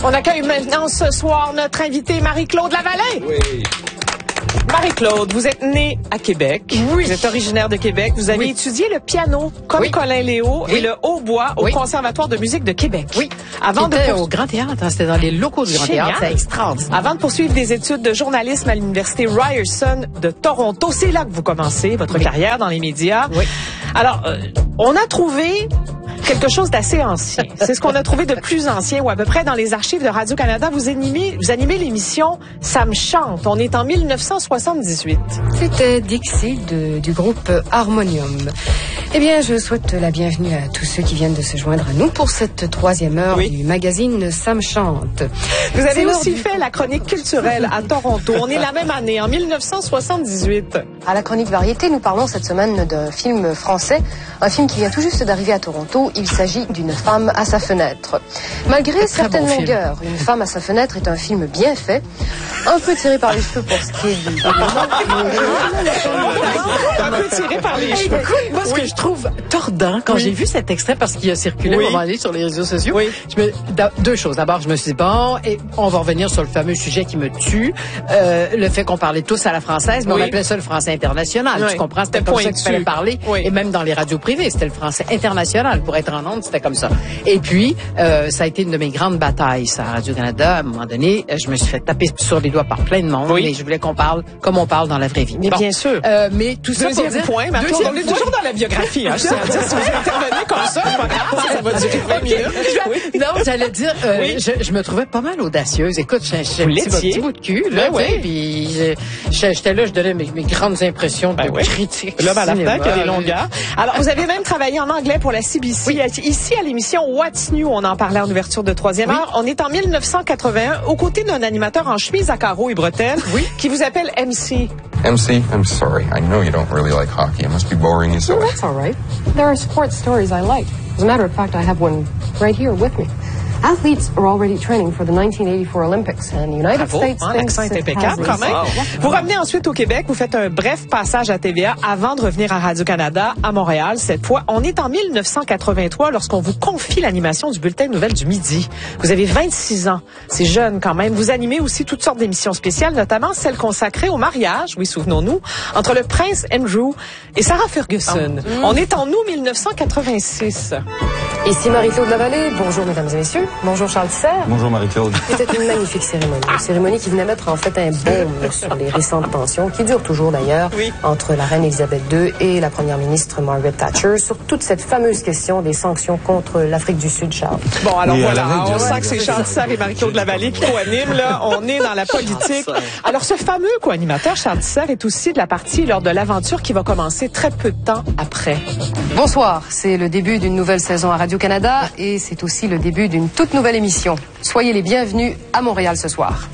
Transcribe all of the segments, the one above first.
On accueille maintenant ce soir notre invitée Marie-Claude Lavalin. Oui. Marie-Claude, vous êtes née à Québec. Oui. Vous êtes originaire de Québec. Vous avez étudié le piano comme Colin Léo et le hautbois au Conservatoire de musique de Québec. Oui. Avant de au Grand Théâtre, c'était dans les locaux du Grand Théâtre, c'est extraordinaire. Avant de poursuivre des études de journalisme à l'université Ryerson de Toronto, c'est là que vous commencez votre carrière dans les médias. Oui. Alors, on a trouvé quelque chose d'assez ancien. C'est ce qu'on a trouvé de plus ancien, ou à peu près dans les archives de Radio-Canada. Vous animez l'émission Ça me chante. On est en 1978. C'était Dixie du groupe Harmonium. Eh bien, je souhaite la bienvenue à tous ceux qui viennent de se joindre à nous pour cette troisième heure du magazine Ça me chante. Vous avez aussi fait la chronique culturelle à Toronto. On est la même année, en 1978. À la chronique variété, nous parlons cette semaine d'un film français, un film qui vient tout juste d'arriver à Toronto. Il s'agit d'une femme à sa fenêtre. Malgré certaines longueurs, Une femme à sa fenêtre est un film bien fait, un peu tiré par les cheveux pour ce qui est du un peu tiré par les cheveux. Écoute, moi, ce que je trouve tordant quand j'ai vu cet extrait, parce qu'il a circulé à un moment donné sur les réseaux sociaux, deux choses. D'abord, je me suis dit, bon, et on va revenir sur le fameux sujet qui me tue, le fait qu'on parlait tous à la française, mais on appelait ça le français international. Tu comprends? C'était comme ça qu'il fallait parler. Et même dans les radios privées, c'était le français international. Pour être en ondes, c'était comme ça. Et puis, ça a été une de mes grandes batailles, ça, à Radio-Canada. À un moment donné, je me suis fait taper sur les doigts par plein de monde, mais je voulais qu'on parle comme on parle dans la vraie vie. Mais bien sûr. Mais tout ça Deuxième point, Marie-Claude, on est toujours dans la biographie. Hein, je tiens à dire, si vous intervenez comme ça, c'est pas grave, ça va durer 20 minutes. Non, j'allais dire, je me trouvais pas mal audacieuse. Écoute, j'ai un petit bout de cul, là, puis j'étais là, je donnais mes grandes impressions de critique. L'homme à l'artère qui a des longueurs. Alors, vous avez même travaillé en anglais pour la CBC. Ici, à l'émission What's New, on en parlait en ouverture de troisième heure. On est en 1981, aux côtés d'un animateur en chemise à carreaux et bretelles, qui vous appelle MC. MC, I'm sorry. I know you don't really like hockey. It must be boring you so. No, that's all right. There are sports stories I like. As a matter of fact, I have one right here with me. Athletes are already training for the 1984 Olympics and the United States l'accent est impeccable quand même. Vous revenez ensuite au Québec, vous faites un bref passage à TVA avant de revenir à Radio-Canada à Montréal. Cette fois, on est en 1983 lorsqu'on vous confie l'animation du bulletin de nouvelles du midi. Vous avez 26 ans, c'est jeune quand même. Vous animez aussi toutes sortes d'émissions spéciales, notamment celle consacrée au mariage, souvenons-nous, entre le prince Andrew et Sarah Ferguson. On est en août 1986. Ici Marie-Claude Lavalée. Bonjour mesdames et messieurs. Bonjour Charles Tisser. Bonjour Marie-Claude. C'était une magnifique cérémonie. Une cérémonie qui venait mettre en fait un baume sur les récentes tensions, qui durent toujours d'ailleurs, entre la reine Elisabeth II et la première ministre Margaret Thatcher, sur toute cette fameuse question des sanctions contre l'Afrique du Sud, Charles. Bon, alors voilà, on sent que c'est Charles Tisser et Marie-Claude Lavalée qui co-animent, là. On est dans la politique. Alors, ce fameux co-animateur, Charles Tisser, est aussi de la partie lors de l'aventure qui va commencer très peu de temps après. Bonsoir, c'est le début d'une nouvelle saison à Radio-Canada et c'est aussi le début d'une toute nouvelle émission. Soyez les bienvenus à Montréal ce soir.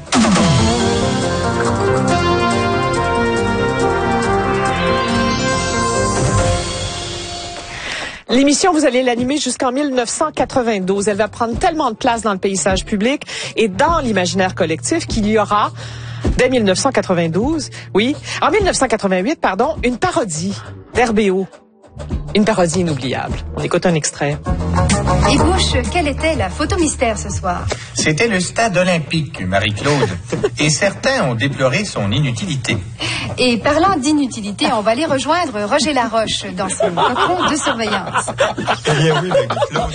L'émission, vous allez l'animer jusqu'en 1992. Elle va prendre tellement de place dans le paysage public et dans l'imaginaire collectif qu'il y aura, dès 1992, en 1988, une parodie d'RBO. Une parodie inoubliable. On écoute un extrait. Et Bush, quelle était la photo mystère ce soir? C'était le stade olympique, Marie-Claude. Et certains ont déploré son inutilité. Et parlant d'inutilité, on va aller rejoindre Roger Laroche dans son cocon de surveillance. Bien oui, Marie-Claude.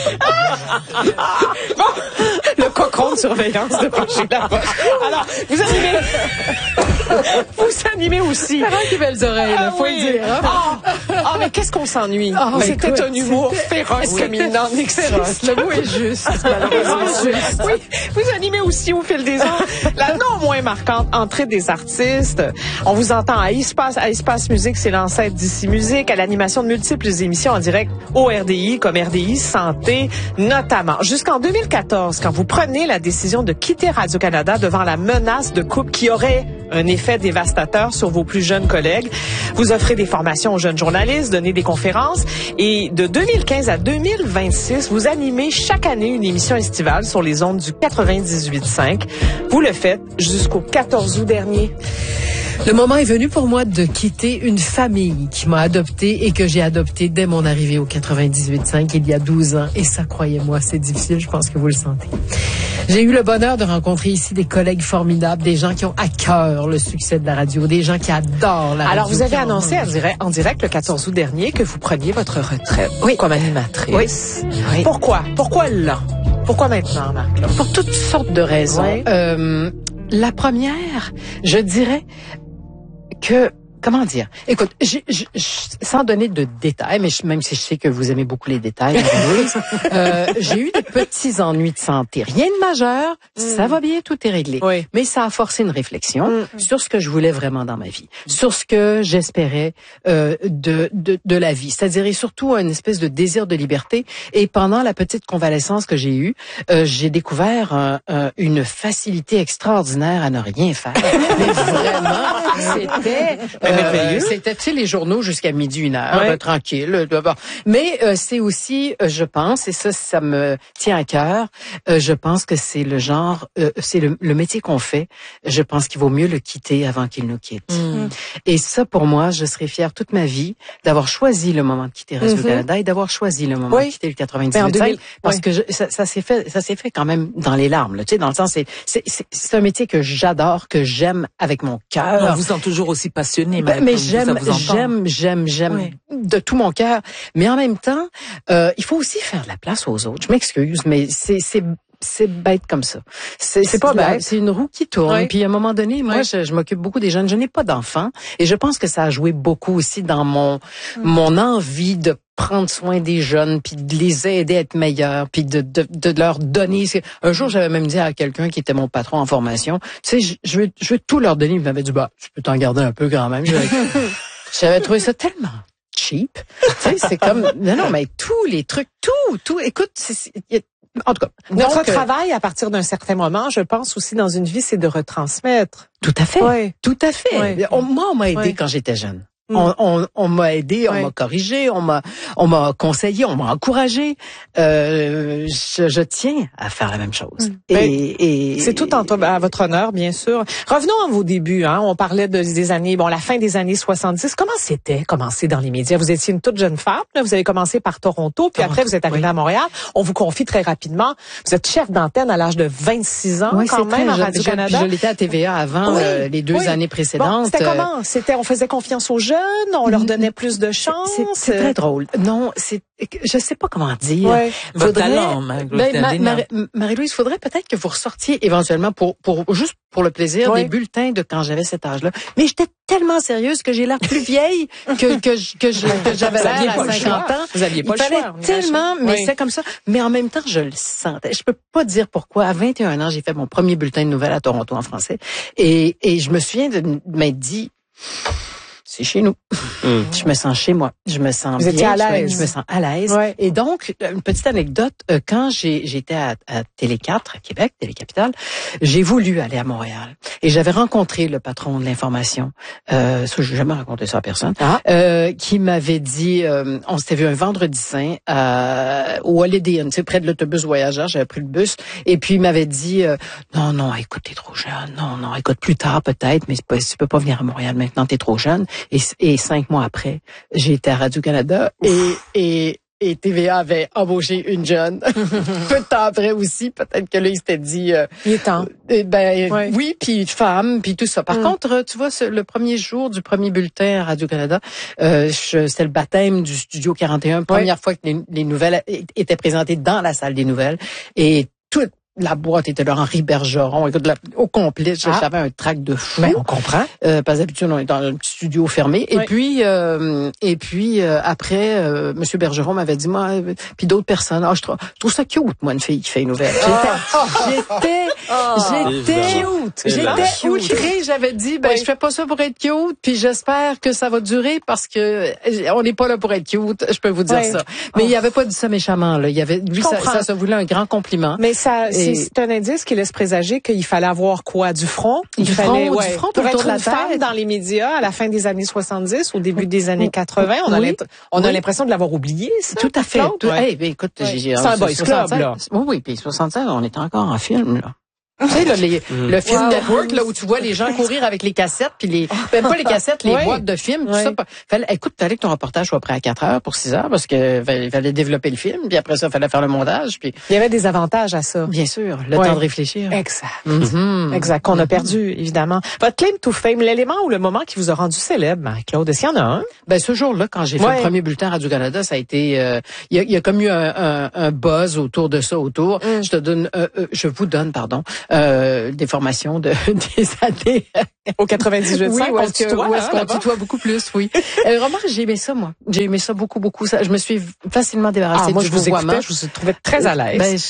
Le cocon de surveillance de Roger Laroche. Alors, vous animez aussi. Quelles belles oreilles, faut le dire. Hein? Mais qu'est-ce qu'on s'ennuie? C'était un humour féroce comme il n'en existe. Le mot est juste, malheureusement. Oui, vous animez aussi au fil des ans la non moins marquante entrée des artistes. On vous entend à Espace Musique, c'est l'ancêtre d'Ici Musique, à l'animation de multiples émissions en direct au RDI, comme RDI Santé, notamment. Jusqu'en 2014, quand vous prenez la décision de quitter Radio-Canada devant la menace de coupe qui aurait un effet dévastateur sur vos plus jeunes collègues. Vous offrez des formations aux jeunes journalistes, donnez des conférences et de 2015 à 2026, vous animez chaque année une émission estivale sur les ondes du 98.5. Vous le faites jusqu'au 14 août dernier. Le moment est venu pour moi de quitter une famille qui m'a adoptée et que j'ai adoptée dès mon arrivée au 98.5 il y a 12 ans. Et ça, croyez-moi, c'est difficile, je pense que vous le sentez. J'ai eu le bonheur de rencontrer ici des collègues formidables, des gens qui ont à cœur le succès de la radio, des gens qui adorent la radio. Alors, vous avez annoncé en direct le 14 août dernier que vous preniez votre retraite comme animatrice. Oui. Pourquoi? Pourquoi là? Pourquoi maintenant, Marc-Claude? Pour toutes sortes de raisons. Oui. La première, je dirais que... Comment dire? Écoute, sans donner de détails, mais même si je sais que vous aimez beaucoup les détails, j'ai eu des petits ennuis de santé. Rien de majeur, ça va bien, tout est réglé. Oui. Mais ça a forcé une réflexion sur ce que je voulais vraiment dans ma vie, sur ce que j'espérais de la vie, c'est-à-dire et surtout une espèce de désir de liberté. Et pendant la petite convalescence que j'ai eue, j'ai découvert une facilité extraordinaire à ne rien faire. Mais vraiment, c'était, tu sais, les journaux jusqu'à midi, 1h, tranquille. Mais c'est aussi, je pense, et ça me tient à cœur, je pense que c'est le genre, c'est le métier qu'on fait, je pense qu'il vaut mieux le quitter avant qu'il nous quitte. Et ça, pour moi, je serais fière toute ma vie d'avoir choisi le moment de quitter Radio-Canada et d'avoir choisi le moment de quitter le 98.5, parce que ça s'est fait quand même dans les larmes, tu sais, dans le sens, c'est un métier que j'adore, que j'aime avec mon cœur. On vous sent toujours aussi passionné. Mais j'aime de tout mon cœur. Mais en même temps, il faut aussi faire de la place aux autres. Je m'excuse, mais c'est bête comme ça. C'est pas bête. C'est une roue qui tourne. Oui. Puis à un moment donné, moi, je m'occupe beaucoup des jeunes. Je n'ai pas d'enfants. Et je pense que ça a joué beaucoup aussi dans mon envie de prendre soin des jeunes, puis de les aider à être meilleurs, puis de leur donner. Un jour, j'avais même dit à quelqu'un qui était mon patron en formation, tu sais, je veux tout leur donner. Il m'avait dit, tu peux t'en garder un peu quand même. J'avais trouvé ça tellement cheap. Tu sais, c'est comme, non, mais tous les trucs, tout. Écoute, en tout cas. Notre travail, à partir d'un certain moment, je pense aussi dans une vie, c'est de retransmettre. Tout à fait. Oui. Tout à fait. Oui. Moi, on m'a aidé quand j'étais jeune. On m'a aidé, on m'a corrigé, on m'a conseillé, on m'a encouragé. Je tiens à faire la même chose. Et c'est tout à votre honneur, bien sûr. Revenons à vos débuts. On parlait des années, la fin des années 70. Comment c'était commencer dans les médias? Vous étiez une toute jeune femme. Là, vous avez commencé par Toronto, puis après vous êtes arrivée à Montréal. On vous confie très rapidement. Vous êtes chef d'antenne à l'âge de 26 ans, quand même, à Radio-Canada. Je l'étais à TVA avant les 2 années précédentes. C'était comment? On faisait confiance aux jeunes, on leur donnait plus de chance. C'est très drôle. Non, je sais pas comment dire. Votre talent, Marie-Louise, faudrait peut-être que vous ressortiez éventuellement juste pour le plaisir des bulletins de quand j'avais cet âge-là. Mais j'étais tellement sérieuse que j'ai l'air plus vieille que j'avais l'air à 50 ans. Vous aviez pas le choix. Il fallait tellement, mais c'est comme ça. Mais en même temps, je le sentais. Je peux pas dire pourquoi. À 21 ans, j'ai fait mon premier bulletin de nouvelles à Toronto en français. Et je me souviens de m'être dit, c'est chez nous. Je me sens chez moi. Je me sens bien. Vous étiez à l'aise. Je me sens à l'aise. Ouais. Et donc, une petite anecdote, quand j'étais à Télé 4, à Québec, Télé-Capitale, j'ai voulu aller à Montréal. Et j'avais rencontré le patron de l'information, ça, j'ai jamais raconté ça à personne, qui m'avait dit, on s'était vu un vendredi saint au Holiday Inn, tu sais, près de l'autobus voyageur, j'avais pris le bus, et puis il m'avait dit, non, écoute, t'es trop jeune, non, écoute, plus tard peut-être, mais tu peux pas venir à Montréal maintenant, t'es trop jeune. Et 5 mois après, j'ai été à Radio-Canada et TVA avait embauché une jeune. Peu de temps après aussi, peut-être que là, il s'était dit... il est temps. Oui, puis femme, puis tout ça. Par contre, tu vois, le premier jour du premier bulletin à Radio-Canada, c'était le baptême du Studio 41. Première fois que les nouvelles étaient présentées dans la salle des nouvelles. Et toute la boîte était là, Henri Bergeron. Écoute, au complet, j'avais un trac de fou. Ben, on comprend. Parce d'habitude, on est dans un petit studio fermé. Et puis après, Monsieur Bergeron m'avait dit, moi, puis d'autres personnes, je trouve ça cute, moi, une fille qui fait une nouvelle. J'étais outrée. J'avais dit, je fais pas ça pour être cute, puis j'espère que ça va durer parce que on n'est pas là pour être cute. Je peux vous dire ça. Mais il avait pas dit ça méchamment, là. Il avait, lui, ça se voulait un grand compliment. Mais c'est un indice qui laisse présager qu'il fallait avoir quoi? Du front? Du front pour être une femme dans les médias à la fin des années 70, au début des années 80. On a l'impression de l'avoir oublié, ça. Tout à fait. Écoute, c'est un boys club, là. Oui, puis 65, on était encore en film, là. Tu sais, là, le film Network, là, où tu vois les gens courir avec les cassettes, puis même pas les cassettes, les boîtes de films, tout ça. Écoute, fallait que ton reportage soit prêt à 4 heures pour 6 heures, parce que il fallait développer le film, puis après ça, il fallait faire le montage, puis. Il y avait des avantages à ça. Bien sûr, le temps de réfléchir. Exact. Exact. Qu'on a perdu, évidemment. Votre claim to fame, l'élément ou le moment qui vous a rendu célèbre, Marie-Claude, est-ce qu'il y en a un? Ben, ce jour-là, quand j'ai fait le premier bulletin Radio-Canada, ça a été, il y a comme eu un buzz autour de ça, je vous donne, des formations des années. Au 98.5, oui, où est-ce qu'on tutoie beaucoup plus, oui. Remarque, j'ai aimé ça, moi. J'ai aimé ça beaucoup. Ça, je me suis facilement débarrassée du vouvoiement. Je vous trouvais très à l'aise.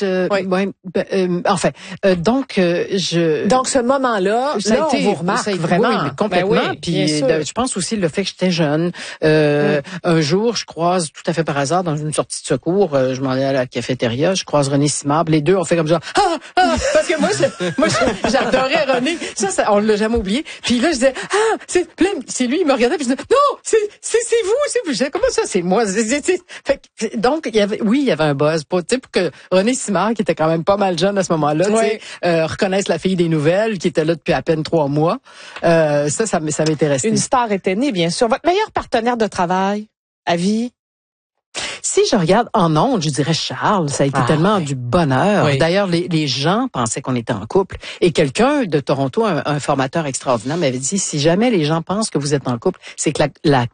Donc ce moment-là, on vous remarque vraiment. Oui, complètement. Puis je pense aussi le fait que j'étais jeune. Un jour, je croise tout à fait par hasard dans une sortie de secours, je m'en allais à la cafétéria, je croise René Simard, les deux ont fait comme ça. Parce que moi j'adorais René. Ça on l'a jamais oublié. Puis là je disais c'est lui, il me regardait puis je disais non, c'est vous. Je disais comment ça c'est moi. Donc il y avait un buzz pour que René Simard, qui était quand même pas mal jeune à ce moment-là, reconnaisse la fille des nouvelles qui était là depuis à peine 3 mois. Ça m'était resté. Une star était née, bien sûr. Votre meilleur partenaire de travail à vie? Si je regarde en ondes, je dirais Charles. Ça a été tellement du bonheur. Oui. D'ailleurs, les gens pensaient qu'on était en couple. Et quelqu'un de Toronto, un formateur extraordinaire, m'avait dit, si jamais les gens pensent que vous êtes en couple, c'est que la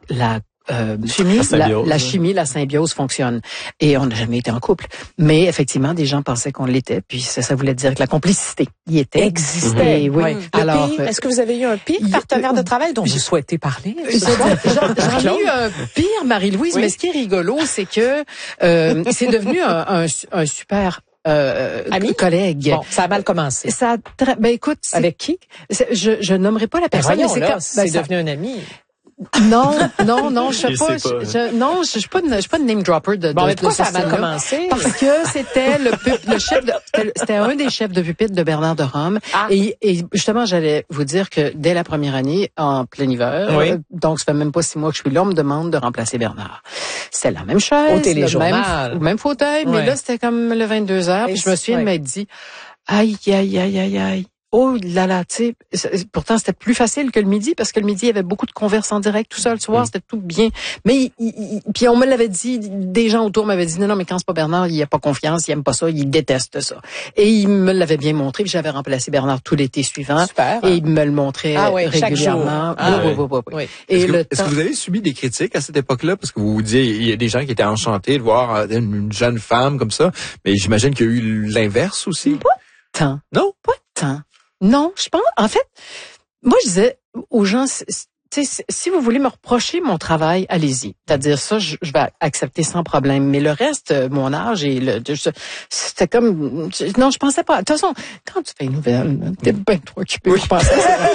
chimie, la symbiose fonctionne. Et on n'a jamais été en couple. Mais effectivement, des gens pensaient qu'on l'était. Puis ça voulait dire que la complicité y était. Existait. Oui. Alors, est-ce que vous avez eu un pire partenaire de travail dont vous souhaitez parler? J'en ai eu un pire, Marie-Louise. Mais ce qui est rigolo, c'est que c'est devenu un super collègue. Bon, ça a mal commencé. Écoute, avec qui? Je nommerai pas la personne. C'est devenu un ami. Non, je suis pas une name dropper de. Bon, mais pourquoi ça a mal commencé? Parce que c'était c'était un des chefs de pupitre de Bernard de Rome. Et justement, j'allais vous dire que dès la première année, en plein hiver, donc ça fait même pas 6 mois que je suis là, on me demande de remplacer Bernard. C'est la même chaise, au téléjournal, le même fauteuil, mais là c'était comme le 22h. Puis je me souviens de m'être dit, aïe. Oh là là, tu sais, pourtant c'était plus facile que le midi parce que le midi il y avait beaucoup de converses en direct, tout ça le soir, c'était tout bien. Mais puis on me l'avait dit, des gens autour m'avaient dit non mais quand c'est pas Bernard, il a pas confiance, il aime pas ça, il déteste ça. Et il me l'avait bien montré, puis j'avais remplacé Bernard tout l'été suivant. Super. Et il me le montrait régulièrement. Oui. Est-ce que vous avez subi des critiques à cette époque-là parce que vous vous disiez il y a des gens qui étaient enchantés de voir une jeune femme comme ça, mais j'imagine qu'il y a eu l'inverse aussi. Pas tant. Non, pas tant. Non, je pense, en fait, moi, je disais aux gens, si vous voulez me reprocher mon travail, allez-y. C'est-à-dire ça, je vais accepter sans problème. Mais le reste, mon âge et c'était comme, non, je pensais pas. De toute façon, quand tu fais une nouvelle, t'es bien trop occupé. Je pensais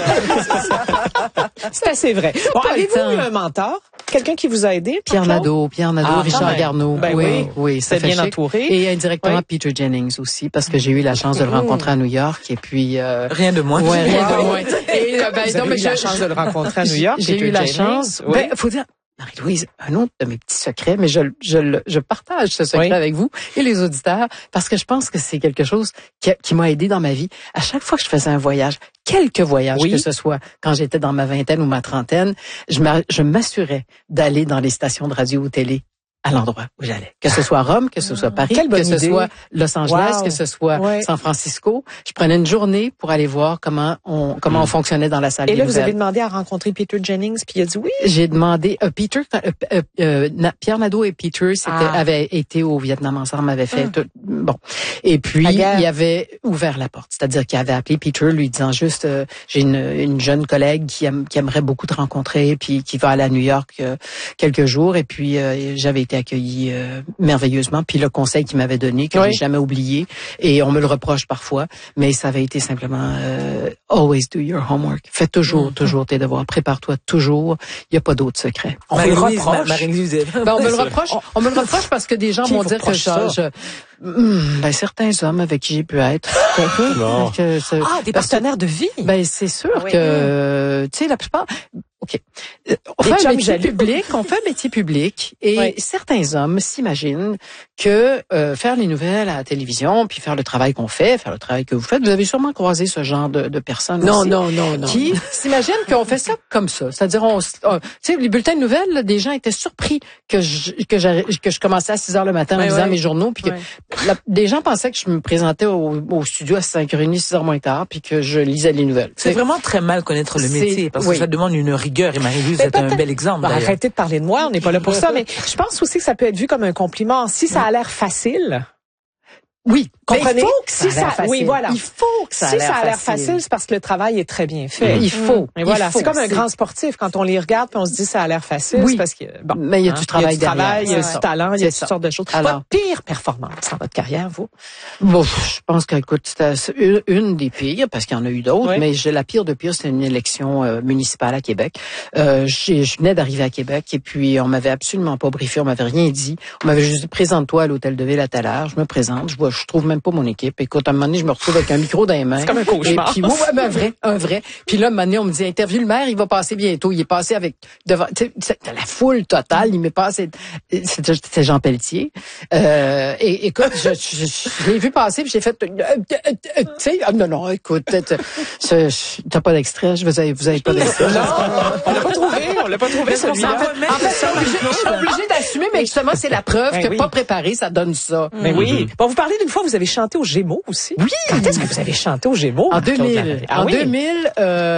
c'est assez vrai. Bon, avez-vous eu un mentor? Quelqu'un qui vous a aidé? Pierre Nadeau, Richard Garneau. Oui, ça fait bien entouré. Et indirectement Peter Jennings aussi, parce que j'ai eu la chance de le rencontrer à New York. Et puis, rien de moins. Ouais, rien de moins. Et vous avez eu la chance de le rencontrer à New York. J'ai eu la chance. Faut dire, Marie-Louise, un autre de mes petits secrets, mais je partage ce secret avec vous et les auditeurs parce que je pense que c'est quelque chose qui m'a aidé dans ma vie. À chaque fois que je faisais un voyage, quelque voyage que ce soit, quand j'étais dans ma vingtaine ou ma trentaine, je m'assurais d'aller dans les stations de radio ou télé à l'endroit où j'allais. Que ce soit Rome, que ce soit Paris, que ce soit Los Angeles, que ce soit San Francisco. Je prenais une journée pour aller voir comment on fonctionnait dans la salle. Et là, vous avez demandé à rencontrer Peter Jennings, puis il a dit oui. J'ai demandé, Pierre Nadeau et Peter avaient été au Vietnam ensemble, avaient fait tout, bon. Et puis, il avait ouvert la porte. C'est-à-dire qu'il avait appelé Peter, lui disant juste, j'ai une jeune collègue qui aimerait beaucoup te rencontrer, puis qui va aller à New York quelques jours. Et puis, j'avais été accueilli merveilleusement. Puis le conseil qu'il m'avait donné, que j'ai jamais oublié, et on me le reproche parfois, mais ça avait été simplement always do your homework. Fais toujours tes devoirs. Prépare-toi toujours. Il n'y a pas d'autre secret. On me le reproche. On me le reproche parce que des gens vont dire que certains hommes avec qui j'ai pu être. Des partenaires de vie. C'est sûr que, tu sais, la plupart. OK. On fait un métier public et oui. certains hommes s'imaginent que faire les nouvelles à la télévision, puis faire le travail qu'on fait, faire le travail que vous faites, vous avez sûrement croisé ce genre de personnes aussi, non. qui s'imaginent qu'on fait ça comme ça. C'est-à-dire, tu sais, les bulletins de nouvelles, là, des gens étaient surpris que je commençais à 6 heures le matin en lisant mes journaux, puis que des gens pensaient que je me présentais au studio à 5h30, 6h moins quart, puis que je lisais les nouvelles. C'est vraiment très mal connaître le métier, parce que ça demande une rigueur, et Marie-Louise est un bel exemple. Arrêtez de parler de moi, on n'est pas là pour ça, mais je pense aussi que ça peut être vu comme un compliment. Si ça a l'air facile... Oui, comprenez? Il faut que ça a l'air facile. Oui, voilà. Il faut que ça a l'air facile. Si ça a l'air facile, c'est parce que le travail est très bien fait. Il faut. Et voilà, c'est comme un grand sportif. Quand on les regarde puis on se dit ça a l'air facile, c'est parce que mais il y a du travail derrière. Il y a du talent, il y a toutes sortes de choses. Alors, votre pire performance dans votre carrière, vous? Bon, je pense qu'écoute, c'était une des pires parce qu'il y en a eu d'autres, mais la pire de pire, c'était une élection municipale à Québec. Je venais d'arriver à Québec et puis on m'avait absolument pas briefé, on m'avait rien dit. On m'avait juste dit présente-toi à l'hôtel de ville à telle heure. Je me présente, je trouve même pas mon équipe. Écoute, à un moment donné, je me retrouve avec un micro dans les mains. C'est comme un cauchemar. Et puis, un vrai. Puis là, à un moment donné, on me dit, interview le maire, il va passer bientôt. Il est passé avec, devant, c'était la foule totale. Il m'est passé, c'était Jean Pelletier. Et écoute, je l'ai vu passer, puis j'ai fait, tu sais, non, écoute, t'as pas d'extrait, vous avez pas d'extrait. Non, on l'a pas trouvé, celui-là. En fait, je suis obligée d'assumer, mais justement, c'est la preuve que pas préparé, ça donne ça. Mais oui. Bon, vous parlez d'une fois, vous avez chanté aux Gémeaux aussi. Oui. Quand est-ce que vous avez chanté aux Gémeaux? En 2000. En 2000,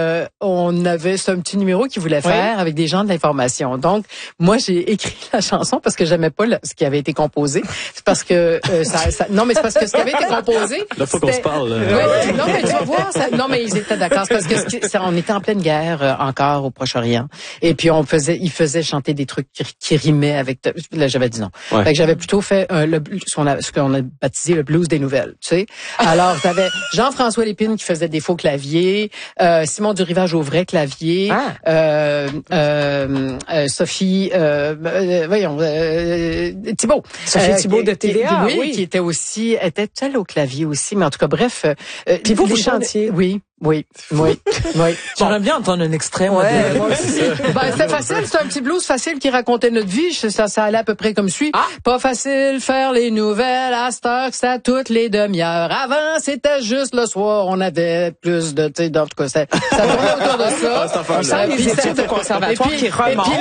on avait ce petit numéro qu'il voulait faire avec des gens de l'information. Donc, moi, j'ai écrit la chanson parce que j'aimais pas ce qui avait été composé. C'est parce que non, mais c'est parce que ce qui avait été composé. Là, faut qu'on se parle. Ouais, non, mais tu vas voir. Non, mais ils étaient d'accord. C'est parce que on était en pleine guerre encore au Proche-Orient. Et puis ils faisaient chanter des trucs qui rimaient avec. Là, j'avais dit non. Ouais. Fait que j'avais plutôt fait ce qu'on a baptisé le blues des nouvelles. Tu sais. Alors, t'avais Jean-François Lépine qui faisait des faux claviers, Simon Durivage-Auvray clavier, Sophie, Thibault. Sophie Thibault de TVA, oui, qui était-elle au clavier aussi, mais en tout cas, bref. Puis vous chantiez. Oui. J'aimerais bien entendre un extrait. Moi aussi. C'était facile, c'est un petit blues facile qui racontait notre vie. Ça allait à peu près comme suit. Pas facile faire les nouvelles à cette heure que ça toutes les demi-heures. Avant, c'était juste le soir, on avait plus de, tu sais, en tout cas, ça tournait autour de ça. On sent les études au conservatoire qui remontent.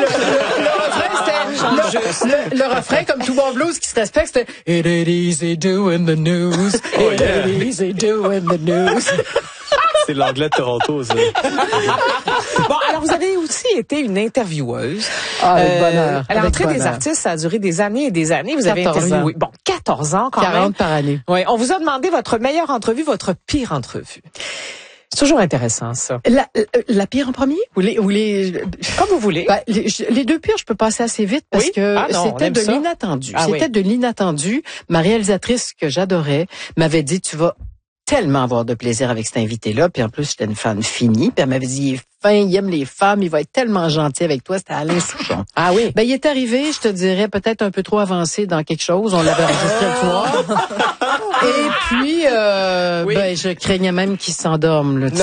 Le refrain, comme tout bon blues qui se respecte, c'était It ain't easy doing the news. It ain't easy doing the news. C'est l'anglais de Toronto, ça. Bon, alors vous avez aussi été une intervieweuse. Bonheur. À l'entrée des artistes, ça a duré des années et des années. Vous avez interviewé, 14 ans quand 40 même. par année. Oui, on vous a demandé votre meilleure entrevue, votre pire entrevue. C'est toujours intéressant, ça. La pire en premier? Ou les... Comme vous voulez. Les deux pires, je peux passer assez vite parce que c'était de l'inattendu. C'était de l'inattendu. Ma réalisatrice que j'adorais m'avait dit, tu vas tellement avoir de plaisir avec cet invité-là. Puis en plus, j'étais une fan finie. Puis elle m'avait dit, il est fin, il aime les femmes, il va être tellement gentil avec toi. C'était Alain Souchon. Ah oui? Il est arrivé, je te dirais, peut-être un peu trop avancé dans quelque chose. On l'avait enregistré le soir. Et puis, je craignais même qu'il s'endorme. Là,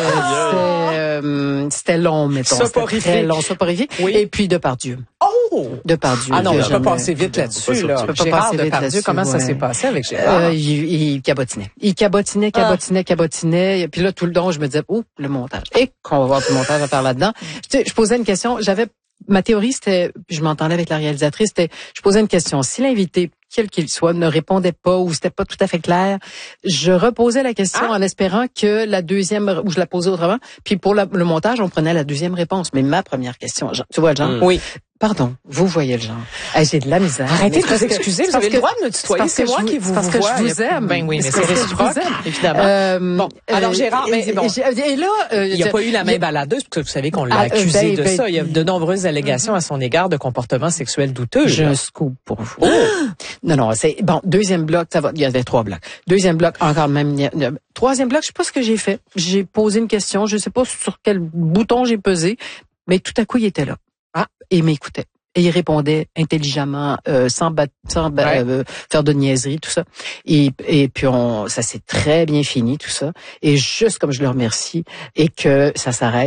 c'était long, mettons. C'était très long, soporifique. Oui. Et puis, Depardieu. Depardieu. Ah non, on peut pas passer vite là-dessus. Là. Je peux pas passer vite là-dessus. Comment ça s'est passé avec Gérard? Il cabotinait. Il cabotinait. Puis là, tout le long, je me disais, le montage. Et qu'on va voir tout le montage à faire là-dedans. Je posais une question. Ma théorie, c'était, puis je m'entendais avec la réalisatrice, je posais une question. Si l'invité, quel qu'il soit, ne répondait pas ou c'était pas tout à fait clair, je reposais la question en espérant que la deuxième, ou je la posais autrement, puis pour le montage, on prenait la deuxième réponse. Mais ma première question, tu vois le genre? Oui. Pardon, vous voyez le genre. J'ai de la misère. Arrêtez de vous excuser, vous avez le droit de me tutoyer. C'est moi qui vous vois. Parce que je vous aime. Ben oui, mais c'est réciproque, évidemment. Bon, alors Gérard, et là, il n'y a pas eu la main baladeuse, parce que vous savez qu'on l'a accusé de ça. Il y a de nombreuses allégations à son égard de comportement sexuel douteux. J'ai un scoop pour vous. Non, c'est bon. Deuxième bloc, ça va. Il y avait 3 blocs. Deuxième bloc, encore même. Troisième bloc, je sais pas ce que j'ai fait. J'ai posé une question, je sais pas sur quel bouton j'ai pesé, mais tout à coup, il était là. Et il m'écoutait. Et il répondait intelligemment, sans faire de niaiserie, tout ça. Et puis ça s'est très bien fini, tout ça. Et juste comme je le remercie et que ça s'arrête,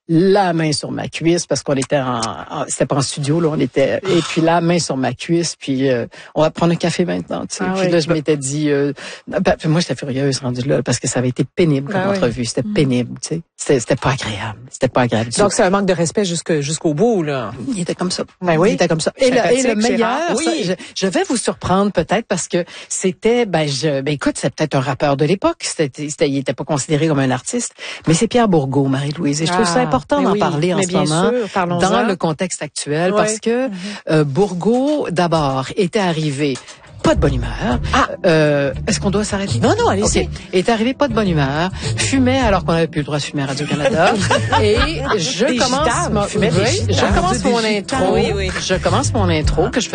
la main sur ma cuisse parce qu'on était c'était pas en studio, là, on était, et puis la main sur ma cuisse, puis on va prendre un café maintenant, tu sais. Puis là, je m'étais dit, moi, j'étais furieuse rendue là parce que ça avait été pénible comme entrevue. C'était pénible, tu sais. C'était pas agréable. C'était pas agréable. Donc, c'est un manque de respect jusqu'au bout, là. Il était comme ça. Ben oui. Il était comme ça. Et le meilleur, je vais vous surprendre peut-être parce que c'était, écoute, c'est peut-être un rappeur de l'époque. Il était pas considéré comme un artiste, mais c'est Pierre Bourgault, Marie-Louise. Et je trouve ça important d'en parler en ce moment dans le contexte actuel parce que Bourgault, d'abord, était arrivé pas de bonne humeur. Est-ce qu'on doit s'arrêter? Non, allez-y. Okay. Est arrivé pas de bonne humeur, fumait alors qu'on n'avait plus le droit de fumer à Radio-Canada. Et je commence mon intro. Je commence mon intro que je